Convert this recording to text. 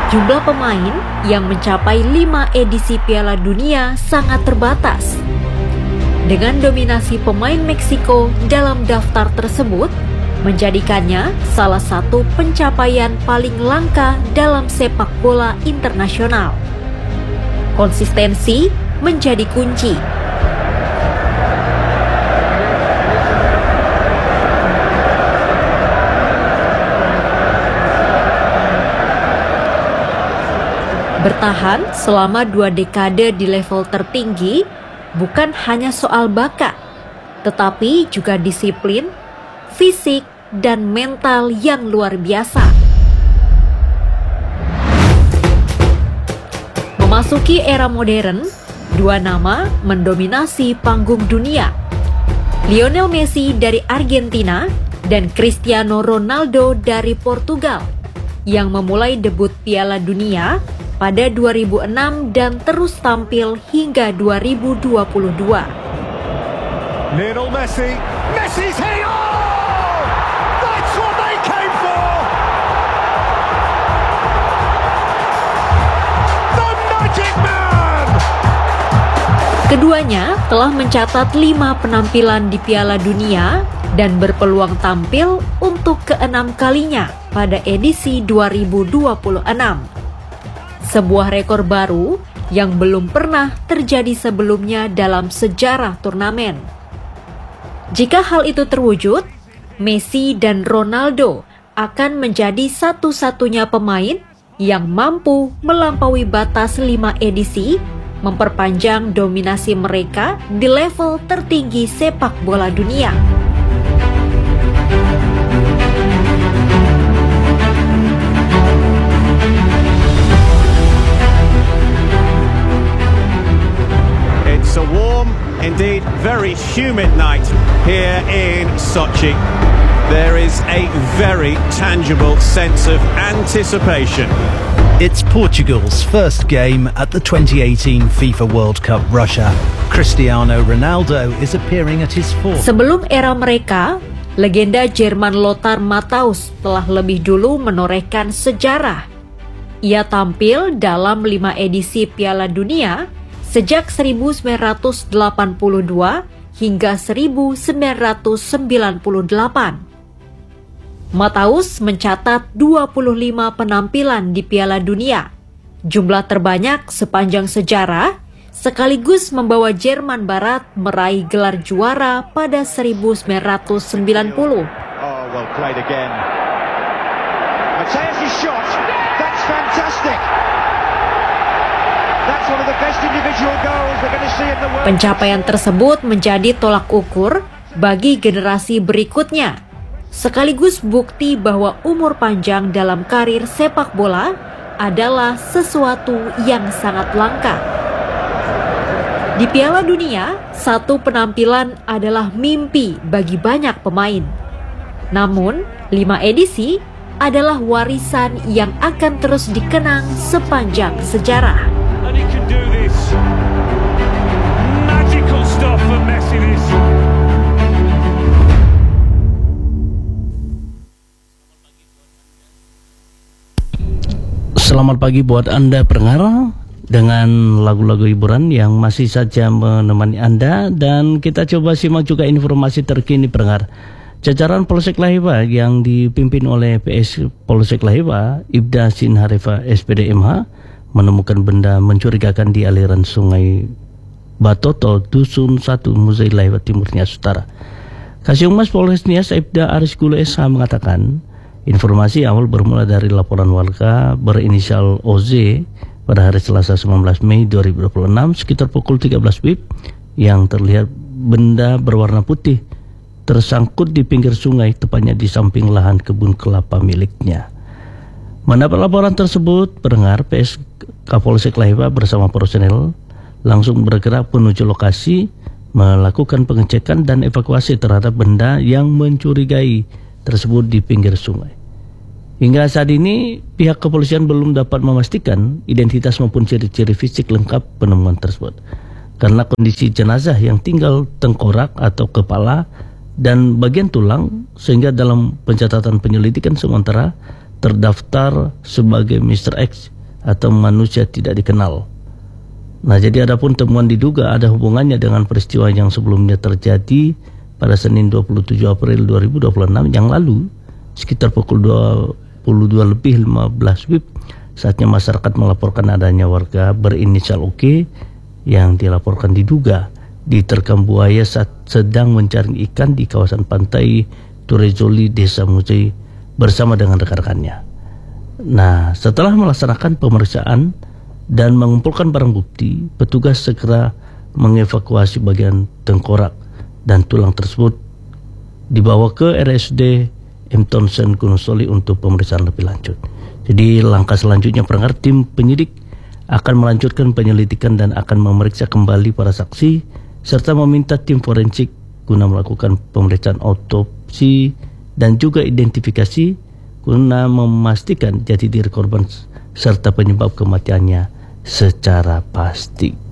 Jumlah pemain yang mencapai 5 edisi Piala Dunia sangat terbatas. Dengan dominasi pemain Meksiko dalam daftar tersebut, menjadikannya salah satu pencapaian paling langka dalam sepak bola internasional. Konsistensi menjadi kunci. Bertahan selama 2 dekade di level tertinggi bukan hanya soal bakat, tetapi juga disiplin, fisik, dan mental yang luar biasa. Memasuki era modern, 2 nama mendominasi panggung dunia. Lionel Messi dari Argentina dan Cristiano Ronaldo dari Portugal yang memulai debut Piala Dunia pada 2006 dan terus tampil hingga 2022. Lionel Messi, Messi's here! Oh! That's what they came for! The Magic Man! Keduanya telah mencatat 5 penampilan di Piala Dunia dan berpeluang tampil untuk ke-6 kalinya pada edisi 2026. Sebuah rekor baru yang belum pernah terjadi sebelumnya dalam sejarah turnamen. Jika hal itu terwujud, Messi dan Ronaldo akan menjadi satu-satunya pemain yang mampu melampaui batas 5 edisi, memperpanjang dominasi mereka di level tertinggi sepak bola dunia. It's a warm, indeed very humid night here in Sochi. There is a very tangible sense of anticipation. It's Portugal's first game at the 2018 FIFA World Cup Russia. Cristiano Ronaldo is appearing at his fourth. Sebelum era mereka, legenda Jerman Lothar Matthaus telah lebih dulu menorehkan sejarah. Ia tampil dalam 5 edisi Piala Dunia sejak 1982 hingga 1998. Matthaus mencatat 25 penampilan di Piala Dunia, jumlah terbanyak sepanjang sejarah, sekaligus membawa Jerman Barat meraih gelar juara pada 1990. Oh, well played again. Matthaus' shot, that's fantastic. That's one of the best individual goals we're going to see in the world. Pencapaian tersebut menjadi tolak ukur bagi generasi berikutnya, sekaligus bukti bahwa umur panjang dalam karir sepak bola adalah sesuatu yang sangat langka. Di Piala Dunia, satu penampilan adalah mimpi bagi banyak pemain. Namun, 5 edisi adalah warisan yang akan terus dikenang sepanjang sejarah. And he can do this. Magical stuff for Messi this. Selamat pagi buat Anda pendengar, dengan lagu-lagu hiburan yang masih saja menemani Anda, dan kita coba simak juga informasi terkini pendengar. Jajaran Polsek Lahiba yang dipimpin oleh PS Polsek Lahiba, Ibda Sinharefa SPD MH, menemukan benda mencurigakan di aliran sungai Batoto, Dusun 1, Muzai Lahiba Timur Nias Utara. Kasih Humas Polres Nias, Ibda Aris Gulu SH mengatakan, informasi awal bermula dari laporan warga berinisial OZ pada hari Selasa 19 Mei 2026 sekitar pukul 13 WIB yang terlihat benda berwarna putih tersangkut di pinggir sungai, tepatnya di samping lahan kebun kelapa miliknya. Mendapat laporan tersebut, pendengar, PS Kapolsek Lahiba bersama personel langsung bergerak menuju lokasi, melakukan pengecekan dan evakuasi terhadap benda yang mencurigai tersebut di pinggir sungai. Hingga saat ini, pihak kepolisian belum dapat memastikan identitas maupun ciri-ciri fisik lengkap penemuan tersebut, karena kondisi jenazah yang tinggal tengkorak atau kepala dan bagian tulang, sehingga dalam pencatatan penyelidikan sementara terdaftar sebagai Mr. X atau manusia tidak dikenal. Nah, jadi adapun temuan diduga ada hubungannya dengan peristiwa yang sebelumnya terjadi pada Senin 27 April 2026 yang lalu sekitar pukul 22:15 WIB, saatnya masyarakat melaporkan adanya warga berinisial OK yang dilaporkan diduga diterkam buaya saat sedang mencari ikan di kawasan pantai Turezoli, Desa Mujai bersama dengan rekan-rekannya. Nah, setelah melaksanakan pemeriksaan dan mengumpulkan barang bukti, petugas segera mengevakuasi bagian tengkorak dan tulang tersebut dibawa ke RSUD M. Townsend Gunung Soli untuk pemeriksaan lebih lanjut. Jadi langkah selanjutnya pendengar, tim penyidik akan melanjutkan penyelidikan dan akan memeriksa kembali para saksi serta meminta tim forensik guna melakukan pemeriksaan autopsi dan juga identifikasi guna memastikan jati diri korban serta penyebab kematiannya secara pasti.